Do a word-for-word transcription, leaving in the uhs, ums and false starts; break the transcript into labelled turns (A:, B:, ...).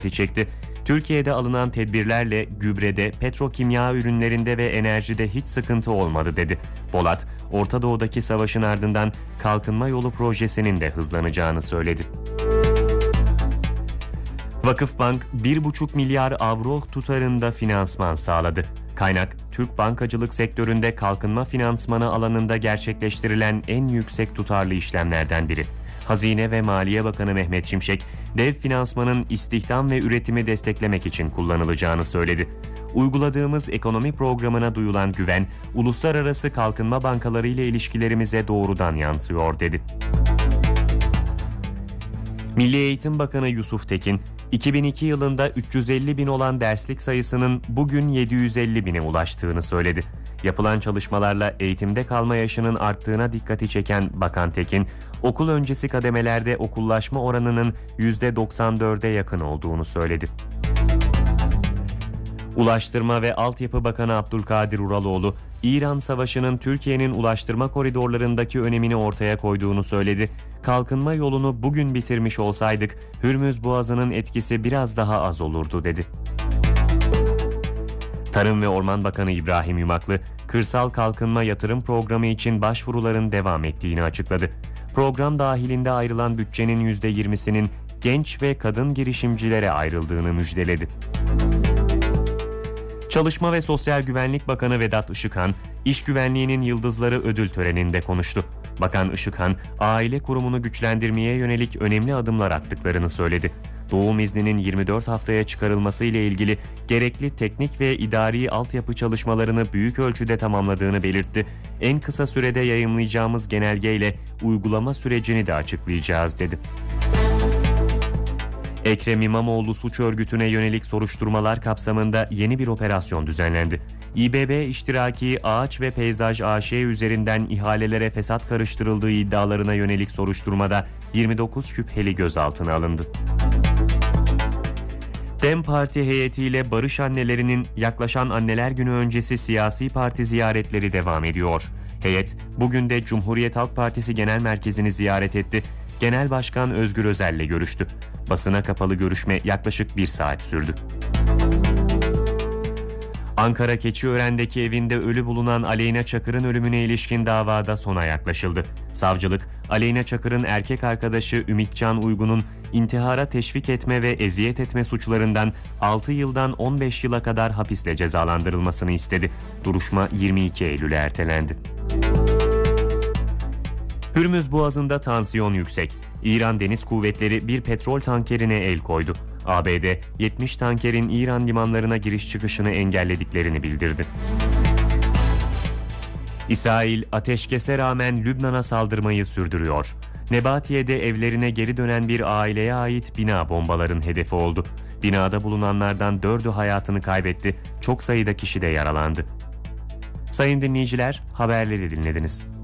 A: çekti. Türkiye'de alınan tedbirlerle gübrede, petrokimya ürünlerinde ve enerjide hiç sıkıntı olmadı dedi. Bolat, Orta Doğu'daki savaşın ardından kalkınma yolu projesinin de hızlanacağını söyledi. Vakıfbank bir buçuk milyar avro tutarında finansman sağladı. Kaynak, Türk bankacılık sektöründe kalkınma finansmanı alanında gerçekleştirilen en yüksek tutarlı işlemlerden biri. Hazine ve Maliye Bakanı Mehmet Şimşek, dev finansmanın istihdam ve üretimi desteklemek için kullanılacağını söyledi. Uyguladığımız ekonomi programına duyulan güven, uluslararası kalkınma bankaları ile ilişkilerimize doğrudan yansıyor dedi. Milli Eğitim Bakanı Yusuf Tekin, iki bin iki yılında üç yüz elli bin olan derslik sayısının bugün yedi yüz elli bine ulaştığını söyledi. Yapılan çalışmalarla eğitimde kalma yaşının arttığına dikkati çeken Bakan Tekin, okul öncesi kademelerde okullaşma oranının yüzde doksan dörde yakın olduğunu söyledi. Ulaştırma ve Altyapı Bakanı Abdülkadir Uraloğlu, İran Savaşı'nın Türkiye'nin ulaştırma koridorlarındaki önemini ortaya koyduğunu söyledi. Kalkınma yolunu bugün bitirmiş olsaydık, Hürmüz Boğazı'nın etkisi biraz daha az olurdu dedi. Tarım ve Orman Bakanı İbrahim Yumaklı, kırsal kalkınma yatırım programı için başvuruların devam ettiğini açıkladı. Program dahilinde ayrılan bütçenin yüzde yirmisinin genç ve kadın girişimcilere ayrıldığını müjdeledi. Çalışma ve Sosyal Güvenlik Bakanı Vedat Işıkhan, İş Güvenliğinin Yıldızları ödül töreninde konuştu. Bakan Işıkhan, aile kurumunu güçlendirmeye yönelik önemli adımlar attıklarını söyledi. Doğum izninin yirmi dört haftaya çıkarılması ile ilgili gerekli teknik ve idari altyapı çalışmalarını büyük ölçüde tamamladığını belirtti. En kısa sürede yayımlayacağımız genelgeyle uygulama sürecini de açıklayacağız dedi. Ekrem İmamoğlu suç örgütüne yönelik soruşturmalar kapsamında yeni bir operasyon düzenlendi. İBB iştiraki Ağaç ve Peyzaj A Ş üzerinden ihalelere fesat karıştırıldığı iddialarına yönelik soruşturmada yirmi dokuz şüpheli gözaltına alındı. DEM Parti heyetiyle barış annelerinin yaklaşan Anneler Günü öncesi siyasi parti ziyaretleri devam ediyor. Heyet bugün de Cumhuriyet Halk Partisi Genel Merkezi'ni ziyaret etti. Genel Başkan Özgür Özel'le görüştü. Basına kapalı görüşme yaklaşık bir saat sürdü. Ankara Keçiören'deki evinde ölü bulunan Aleyna Çakır'ın ölümüne ilişkin davada sona yaklaşıldı. Savcılık, Aleyna Çakır'ın erkek arkadaşı Ümitcan Uygun'un intihara teşvik etme ve eziyet etme suçlarından altı yıldan on beş yıla kadar hapisle cezalandırılmasını istedi. Duruşma yirmi iki Eylül'e ertelendi. Hürmüz Boğazı'nda tansiyon yüksek. İran Deniz Kuvvetleri bir petrol tankerine el koydu. A B D yetmiş tankerin İran limanlarına giriş çıkışını engellediklerini bildirdi. İsrail ateşkese rağmen Lübnan'a saldırmayı sürdürüyor. Nebatiye'de evlerine geri dönen bir aileye ait bina bombaların hedefi oldu. Binada bulunanlardan dördü hayatını kaybetti, çok sayıda kişi de yaralandı. Sayın dinleyiciler, haberleri dinlediniz.